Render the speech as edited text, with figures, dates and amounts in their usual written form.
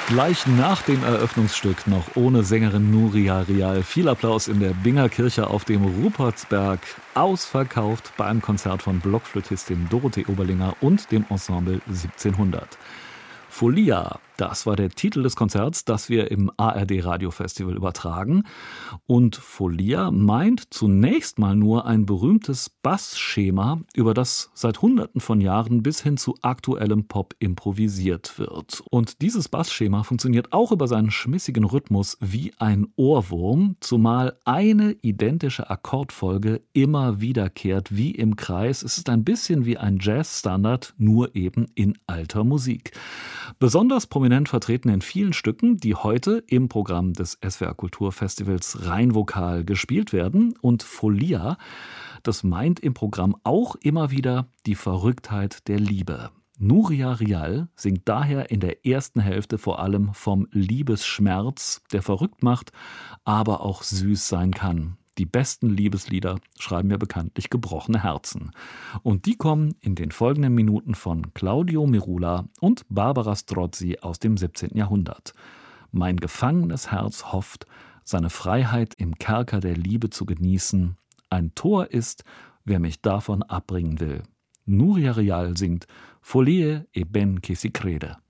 Gleich nach dem Eröffnungsstück noch ohne Sängerin Nuria Rial. Viel Applaus in der Binger Kirche auf dem Rupertsberg. Ausverkauft beim Konzert von Blockflötistin Dorothee Oberlinger und dem Ensemble 1700. Folia, das war der Titel des Konzerts, das wir im ARD Radiofestival übertragen. Und Folia meint zunächst mal nur ein berühmtes Bassschema, über das seit Hunderten von Jahren bis hin zu aktuellem Pop improvisiert wird. Und dieses Bassschema funktioniert auch über seinen schmissigen Rhythmus wie ein Ohrwurm, zumal eine identische Akkordfolge immer wiederkehrt wie im Kreis. Es ist ein bisschen wie ein Jazzstandard, nur eben in alter Musik. Besonders prominent vertreten in vielen Stücken, die heute im Programm des SWR Kulturfestivals Rheinvokal gespielt werden. Und Folia, das meint im Programm auch immer wieder die Verrücktheit der Liebe. Nuria Rial singt daher in der ersten Hälfte vor allem vom Liebesschmerz, der verrückt macht, aber auch süß sein kann. Die besten Liebeslieder schreiben ja bekanntlich gebrochene Herzen. Und die kommen in den folgenden Minuten von Claudio Merula und Barbara Strozzi aus dem 17. Jahrhundert. Mein gefangenes Herz hofft, seine Freiheit im Kerker der Liebe zu genießen. Ein Tor ist, wer mich davon abbringen will. Nuria Rial singt Folie e ben che si crede.